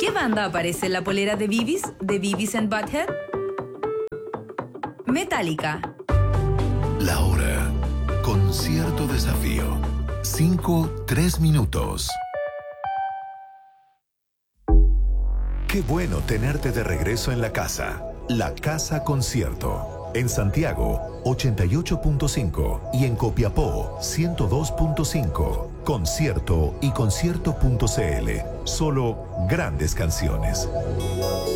¿Qué banda aparece en la polera de Beavis and Butthead? Metallica. La hora. Concierto Desafío. 3 minutos. Qué bueno tenerte de regreso en la casa. La Casa Concierto. En Santiago, 88.5 y en Copiapó, 102.5. Concierto y concierto.cl. Solo grandes canciones.